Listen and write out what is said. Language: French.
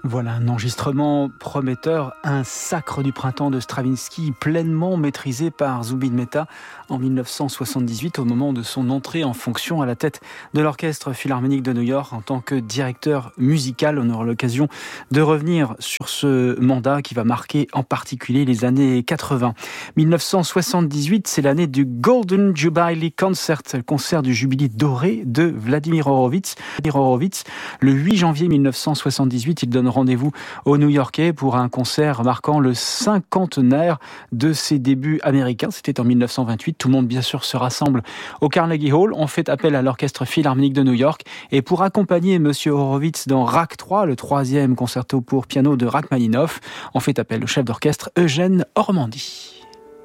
Voilà un enregistrement prometteur, un sacre du printemps de Stravinsky pleinement maîtrisé par Zubin Mehta en 1978 au moment de son entrée en fonction à la tête de l'Orchestre Philharmonique de New York en tant que directeur musical. On aura l'occasion de revenir sur ce mandat qui va marquer en particulier les années 80. 1978, c'est l'année du Golden Jubilee Concert, le concert du jubilé doré de Vladimir Horowitz. Le 8 janvier 1978, il donne rendez-vous aux New-Yorkais pour un concert marquant le cinquantenaire de ses débuts américains. C'était en 1928. Tout le monde, bien sûr, se rassemble au Carnegie Hall. On fait appel à l'Orchestre Philharmonique de New York. Et pour accompagner Monsieur Horowitz dans Rach 3, le troisième concerto pour piano de Rachmaninoff, on fait appel au chef d'orchestre Eugène Ormandy.